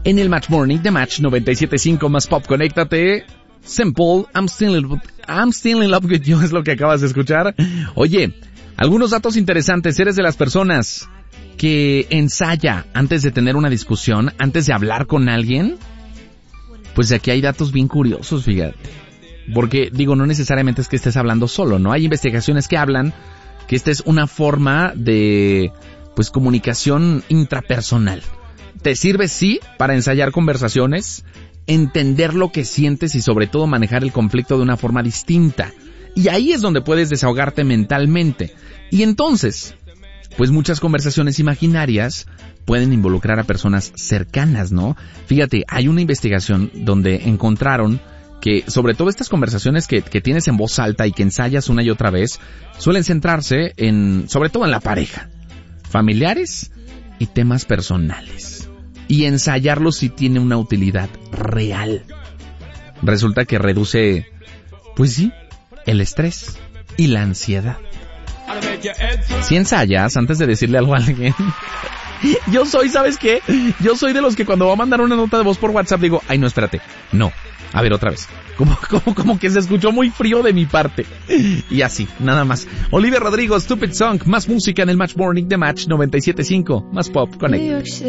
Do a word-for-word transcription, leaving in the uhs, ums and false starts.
en el Match Morning de Match noventa y siete punto cinco más Pop. Conéctate. Simple, I'm still, in, I'm still in love with you, es lo que acabas de escuchar. Oye, algunos datos interesantes. ¿Eres de las personas que ensaya antes de tener una discusión, antes de hablar con alguien? Pues aquí hay datos bien curiosos, fíjate. Porque, digo, no necesariamente es que estés hablando solo, ¿no? Hay investigaciones que hablan que esta es una forma de, pues, comunicación intrapersonal. Te sirve, sí, para ensayar conversaciones, entender lo que sientes y sobre todo manejar el conflicto de una forma distinta. Y ahí es donde puedes desahogarte mentalmente. Y entonces, pues muchas conversaciones imaginarias pueden involucrar a personas cercanas, ¿no? Fíjate, hay una investigación donde encontraron que sobre todo estas conversaciones que, que tienes en voz alta y que ensayas una y otra vez, suelen centrarse en, sobre todo en la pareja, familiares y temas personales. Y ensayarlo sí tiene una utilidad real. Resulta que reduce, pues sí, el estrés y la ansiedad. Si ensayas antes de decirle algo a alguien, yo soy, ¿sabes qué? Yo soy de los que cuando va a mandar una nota de voz por WhatsApp digo, ay no, espérate, no, a ver otra vez. Como, como, como que se escuchó muy frío de mi parte. Y así, nada más. Olivia Rodrigo, Stupid Song, más música en el Match Morning de Match noventa y siete punto cinco, más Pop Connect.